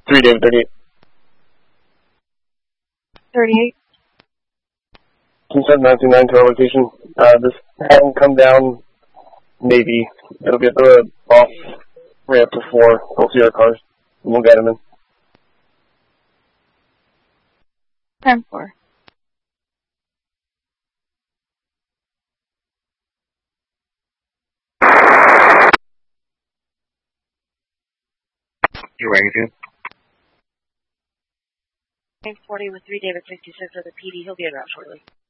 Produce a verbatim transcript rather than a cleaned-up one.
three David thirty-eight. thirty-eight. Two seven nine two nine to our location. Uh, this hadn't come down. Maybe it'll be at the off ramp to four. We'll see our cars. And we'll get them in. ten four. You're ready to? nine forty with three David sixty-six of the P D. He'll be around shortly.